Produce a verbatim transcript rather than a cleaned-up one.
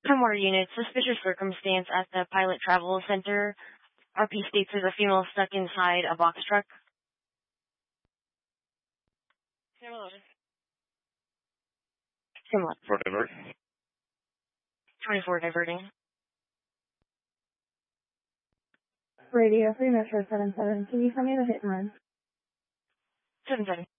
Ten more units. Suspicious circumstance at the Pilot Travel Center. R P states there's a female stuck inside a box truck. Similar. Similar. For divert. twenty-four diverting. Radio three Metro seven seven. Can you tell me the hit and run? seven seven.